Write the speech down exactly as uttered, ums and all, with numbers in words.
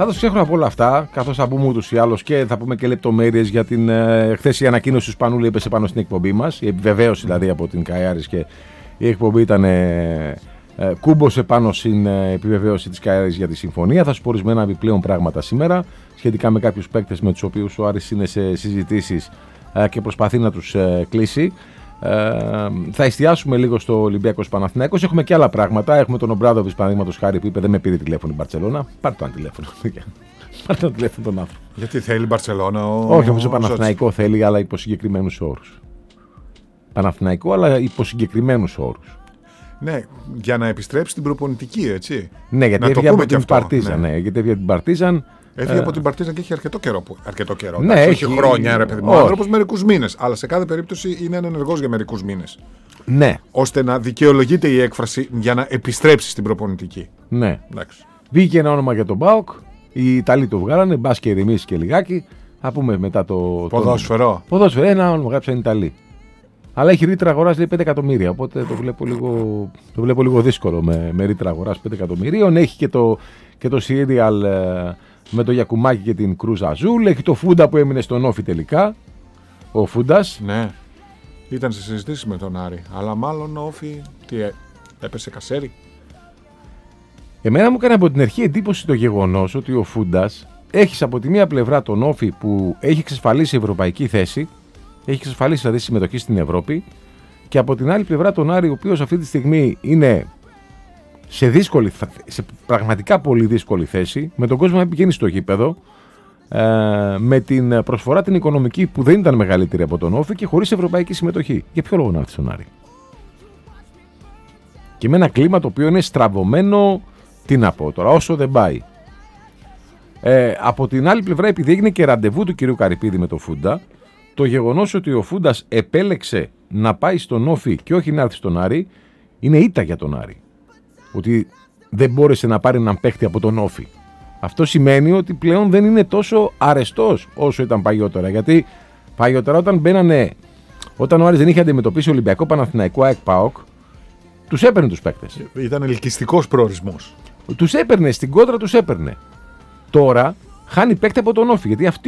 Θα το ξέχωρα από όλα αυτά, καθώς θα πούμε ούτως ή άλλως και θα πούμε και λεπτομέρειες για την. Ε, χθες η ανακοίνωση του Σπανούλη έπεσε πάνω στην εκπομπή μας. Η επιβεβαίωση δηλαδή από την Καϊάρης και η εκπομπή ήταν. Ε, ε, κούμποσε πάνω στην ε, επιβεβαίωση της Καϊάρης για τη συμφωνία. Θα σου πω ορισμένα επιπλέον πράγματα σήμερα σχετικά με κάποιους παίκτες με τους οποίους ο Άρης είναι σε συζητήσεις ε, και προσπαθεί να τους ε, κλείσει. Ε, θα εστιάσουμε λίγο στο Ολυμπιακός Παναθηναϊκός. Έχουμε και άλλα πράγματα. Έχουμε τον Ομπράδοβιτς, παραδείγματος χάρη, που είπε δεν με πήρε τηλέφωνο η Μπαρτσελώνα. Πάρτε το ένα τηλέφωνο. Πάρτε το τηλέφωνο τον άνθρωπο. Γιατί θέλει η Μπαρτσελώνα. Ο... Όχι, όμως ο Παναθηναϊκό θέλει, αλλά υπό συγκεκριμένους όρους. Παναθηναϊκό, αλλά υπό συγκεκριμένους όρους. Ναι, για να επιστρέψει την προπονητική, έτσι. Ναι, γιατί έφυγε από την Παρτίζαν. Ναι. Ναι, γιατί έφυγε από την Παρτίζαν. Έφυγε ε... από την Παρτίζαν και έχει αρκετό καιρό. Αρκετό καιρό. Ναι, εντάξει, έχει όχι χρόνια, ρε παιδί μου. Ο άνθρωπος μερικούς μήνες. Αλλά σε κάθε περίπτωση είναι ενεργός για μερικούς μήνες. Ναι. Ώστε να δικαιολογείται η έκφραση για να επιστρέψει στην προπονητική. Ναι. Εντάξει. Βγήκε ένα όνομα για τον ΠΑΟΚ. Οι Ιταλοί το βγάλανε. Μπας και ηρεμήσει και λιγάκι. Θα πούμε μετά το. Ποδόσφαιρο. Το... Ποδόσφαιρο. Ένα όνομα γράψαν οι Ιταλοί. Αλλά έχει ρήτρα αγοράς λέει πέντε εκατομμύρια. Οπότε το βλέπω λίγο, το βλέπω λίγο δύσκολο με, με ρήτρα αγοράς πέντε εκατομμυρίων. Έχει και το, και το Serial ε, με το Γιακουμάκι και την Κρούζ Αζούλ. Έχει το Φούντα που έμεινε στον Όφι τελικά. Ο Φούντας. Ναι. Ήταν σε συζητήσεις με τον Άρη. Αλλά μάλλον ο Όφι τι, έπεσε κασέρι. Εμένα μου έκανε από την αρχή εντύπωση το γεγονός ότι ο Φούντας έχει από τη μία πλευρά τον Όφι που έχει εξασφαλίσει ευρωπαϊκή θέση. Έχει εξασφαλίσει δηλαδή συμμετοχή στην Ευρώπη και από την άλλη πλευρά τον Άρη, ο οποίος αυτή τη στιγμή είναι σε, δύσκολη, σε πραγματικά πολύ δύσκολη θέση, με τον κόσμο να πηγαίνει στο γήπεδο, ε, με την προσφορά την οικονομική που δεν ήταν μεγαλύτερη από τον Όφη και χωρίς ευρωπαϊκή συμμετοχή. Για ποιο λόγο να έρθει στον Άρη? Και με ένα κλίμα το οποίο είναι στραβωμένο, τι να πω τώρα, όσο δεν πάει. Ε, από την άλλη πλευρά, επειδή έγινε και ραντεβού του κυρίου Καρυπίδη με τον Φούντα, το γεγονός ότι ο Φούντας επέλεξε να πάει στον Όφι και όχι να έρθει στον Άρη, είναι ήττα για τον Άρη. Ότι δεν μπόρεσε να πάρει έναν παίχτη από τον Όφι. Αυτό σημαίνει ότι πλέον δεν είναι τόσο αρεστός όσο ήταν παλιότερα. Γιατί παλιότερα όταν μπαίνανε, όταν ο Άρης δεν είχε αντιμετωπίσει Ολυμπιακό, Παναθηναϊκό, ΑΕΚ, ΠΑΟΚ, τους έπαιρνε τους παίκτες. Ήταν ελκυστικός προορισμός. Τους έπαιρνε, στην κόντρα τους έπαιρνε. Τώρα χάνει παίκτη από τον Όφι, γιατί αυτοί